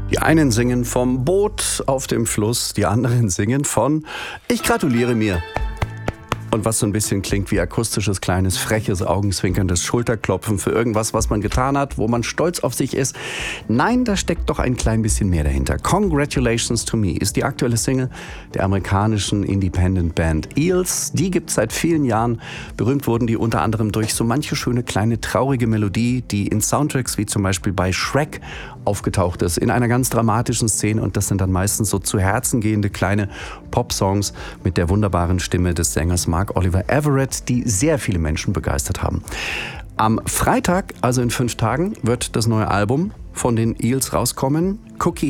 Die einen singen vom Boot auf dem Fluss, die anderen singen von Ich gratuliere mir. Und was so ein bisschen klingt wie akustisches, kleines, freches, augenzwinkerndes Schulterklopfen für irgendwas, was man getan hat, wo man stolz auf sich ist. Nein, da steckt doch ein klein bisschen mehr dahinter. Congratulations to Me ist die aktuelle Single der amerikanischen Independent Band Eels. Die gibt es seit vielen Jahren. Berühmt wurden die unter anderem durch so manche schöne kleine traurige Melodie, die in Soundtracks wie zum Beispiel bei Shrek aufgetaucht ist, in einer ganz dramatischen Szene. Und das sind dann meistens so zu Herzen gehende kleine Pop-Songs mit der wunderbaren Stimme des Sängers Mark Oliver Everett, die sehr viele Menschen begeistert haben. Am Freitag, also in 5 Tagen, wird das neue Album von den Eels rauskommen. Cookie